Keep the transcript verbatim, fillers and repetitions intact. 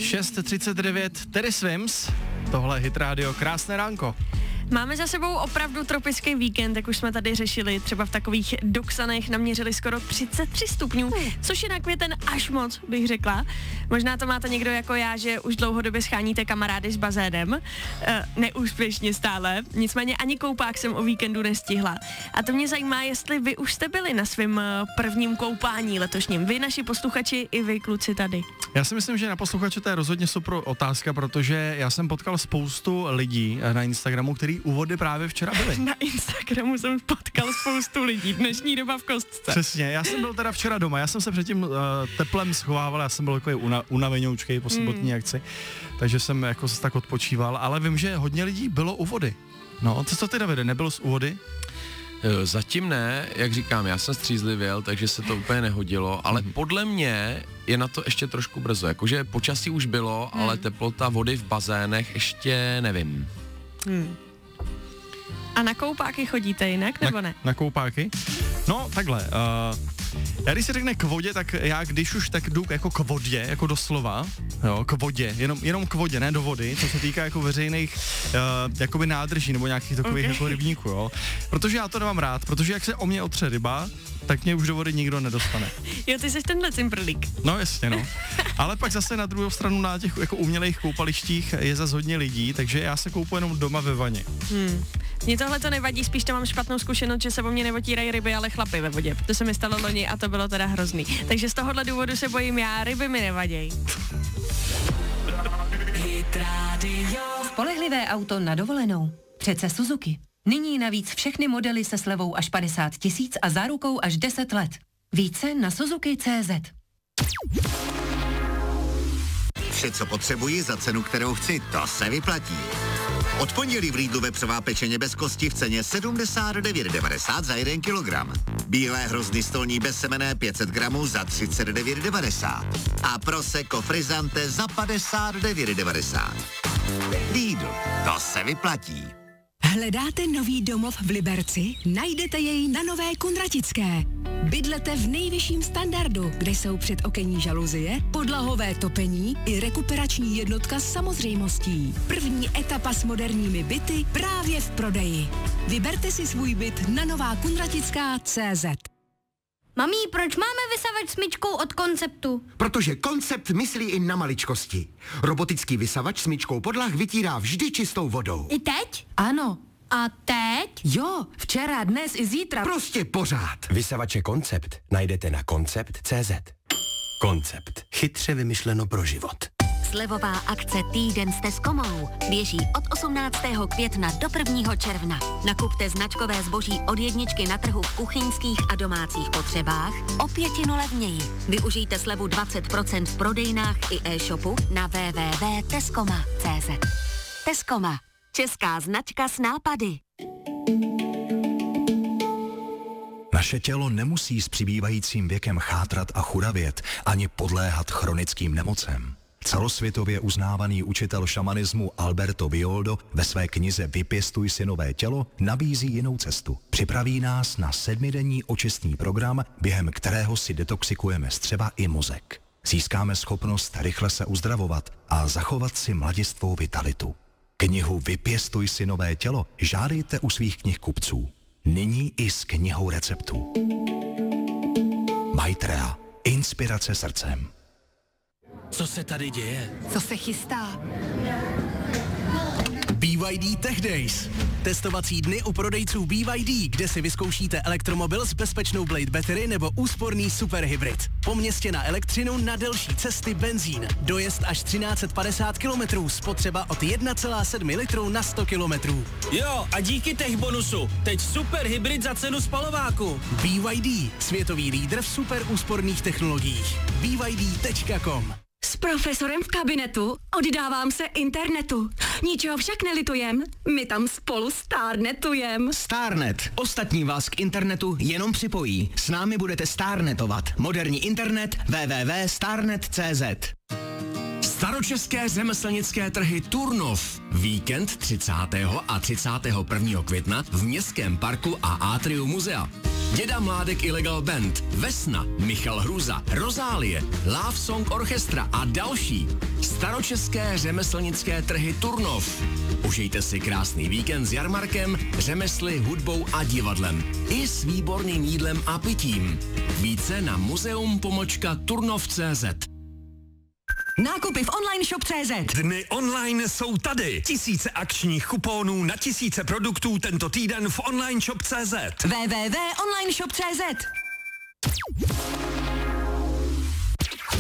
šest třicet devět, Teddy Swims, tohle je Hit Radio, krásné ránko. Máme za sebou opravdu tropický víkend, jak už jsme tady řešili, třeba v takových Doksanech naměřili skoro třicet tři stupňů, což je na květen až moc, bych řekla. Možná to máte někdo jako já, že už dlouhodobě scháníte kamarády s bazénem, e, neúspěšně stále, nicméně ani koupák jsem o víkendu nestihla. A to mě zajímá, jestli vy už jste byli na svém prvním koupání letošním, vy naši posluchači i vy kluci tady. Já si myslím, že na posluchače to je rozhodně super otázka, protože já jsem potkal spoustu lidí na Instagramu, který u vody právě včera byli. Na Instagramu jsem potkal spoustu lidí, dnešní doba v kostce. Přesně, já jsem byl teda včera doma, já jsem se před tím uh, teplem schovával, já jsem byl takový una, unavenoučkej po sobotní mm. akci, takže jsem jako se tak odpočíval, ale vím, že hodně lidí bylo u vody. No, co to ty, Davide, nebylo u vody? Zatím ne, jak říkám, já jsem střízlivěl, takže se to úplně nehodilo, ale podle mě je na to ještě trošku brzo, jakože počasí už bylo, hmm. ale teplota vody v bazénech ještě nevím. Hmm. A na koupáky chodíte jinak, nebo ne? Na, na koupáky? No, takhle. Uh, já když se řekne k vodě, tak já když už tak jdu jako k vodě, jako doslova, jo, k vodě, jenom, jenom k vodě, ne do vody, co se týká jako veřejných uh, jakoby nádrží nebo nějakých takových okay. jako rybníků, jo. Protože já to nemám rád, protože jak se o mě otře ryba, tak mě už do vody nikdo nedostane. Jo, ty jsi tenhle cimprlík. No jasně, no. Ale pak zase na druhou stranu na těch jako umělých koupalištích je zase hodně lidí, takže já se koupu jenom doma ve vaně. Hmm. Mně tohle to nevadí, spíš to mám špatnou zkušenost, že se o mě neotírají ryby, ale chlapy ve vodě. To se mi stalo loni a to bylo teda hrozný. Takže z tohohle důvodu se bojím já, ryby mi nevadějí. Spolehlivé auto na dovolenou. Přece Suzuki. Nyní navíc všechny modely se slevou až padesát tisíc a zárukou až deset let. Více na Suzuki tečka cé zet. Vše, co potřebuji za cenu, kterou chci, to se vyplatí. Od pondělí v Lidlu vepřová pečeně bez kosti v ceně sedmdesát devět devadesát za jeden kilogram. Bílé hrozny stolní bezsemenné pět set gramů za třicet devět devadesát. A Prosecco Frizzante za padesát devět devadesát. Lidl, to se vyplatí. Hledáte nový domov v Liberci? Najdete jej na Nové Kunratické. Bydlete v nejvyšším standardu, kde jsou předokenní žaluzie, podlahové topení i rekuperační jednotka s samozřejmostí. První etapa s moderními byty právě v prodeji. Vyberte si svůj byt na nová kunratická tečka cé zet. Mami, proč máme vysavač smyčkou od Konceptu? Protože Koncept myslí i na maličkosti. Robotický vysavač smyčkou podlah vytírá vždy čistou vodou. I teď? Ano. A teď? Jo, včera, dnes i zítra. Prostě pořád. Vysavače Koncept najdete na koncept tečka cé zet. Koncept. Chytře vymyšleno pro život. Slevová akce Týden s Tescomou běží od osmnáctého května do prvního června. Nakupte značkové zboží od jedničky na trhu v kuchyňských a domácích potřebách o pětinu levněji. Využijte slevu dvacet procent v prodejnách i e-shopu na w w w tečka tescoma tečka cé zet. Tescoma. Česká značka s nápady. Naše tělo nemusí s přibývajícím věkem chátrat a churavět, ani podléhat chronickým nemocem. Celosvětově uznávaný učitel šamanismu Alberto Villoldo ve své knize Vypěstuj si nové tělo nabízí jinou cestu. Připraví nás na sedmidenní očistný program, během kterého si detoxikujeme střeva i mozek. Získáme schopnost rychle se uzdravovat a zachovat si mladistvou vitalitu. Knihu Vypěstuj si nové tělo žádejte u svých knihkupců. Nyní i s knihou receptů. Maitreya. Inspirace srdcem. Co se tady děje? Co se chystá? B Y D Tech Days. Testovací dny u prodejců B Y D, kde si vyzkoušíte elektromobil s bezpečnou Blade Battery nebo úsporný superhybrid. Po městě na elektřinu, na delší cesty benzín. Dojezd až třináct set padesát kilometrů, spotřeba od jedna celá sedm litru na sto kilometrů. Jo, a díky tech bonusu, teď superhybrid za cenu spalováku. B Y D, světový lídr v super úsporných technologiích. B Y D tečka com. S profesorem v kabinetu oddávám se internetu. Ničeho však nelitujem, my tam spolu stárnetujem. Starnet. Ostatní vás k internetu jenom připojí. S námi budete starnetovat. Moderní internet w w w tečka starnet tečka cé zet. Staročeské řemeslnické trhy Turnov. Víkend třicátého a třicátého prvního května v Městském parku a Atriu muzea. Děda Mládek Illegal Band, Vesna, Michal Hruza, Rozálie, Love Song Orchestra a další. Staročeské řemeslnické trhy Turnov. Užijte si krásný víkend s jarmarkem, řemesly, hudbou a divadlem. I s výborným jídlem a pitím. Více na muzeum pomočka turnov tečka cé zet. Nákupy v online shop tečka cé zet. Dny online jsou tady. Tisíce akčních kuponů na tisíce produktů tento týden v online shop tečka cé zet. w w w tečka online shop tečka cé zet.